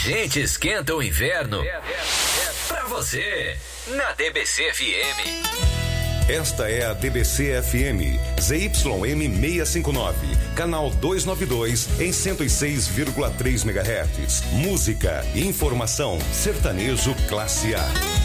gente esquenta o inverno pra você, na DBC FM. Esta é a DBC FM, ZYM 659, canal 292 em 106,3 MHz. Música, informação, sertanejo classe A.